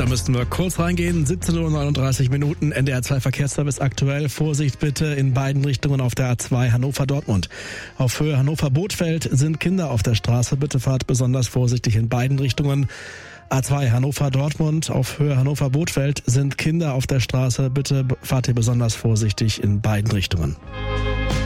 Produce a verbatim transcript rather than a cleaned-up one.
müssten wir kurz reingehen. siebzehn Uhr neununddreißig Minuten, N D R zwei Verkehrsservice aktuell. Vorsicht bitte in beiden Richtungen auf der A zwei Hannover-Dortmund. Auf Höhe Hannover-Bothfeld sind Kinder auf der Straße. Bitte fahrt besonders vorsichtig in beiden Richtungen. A zwei Hannover-Dortmund, auf Höhe Hannover-Bothfeld sind Kinder auf der Straße. Bitte fahrt ihr besonders vorsichtig in beiden Richtungen.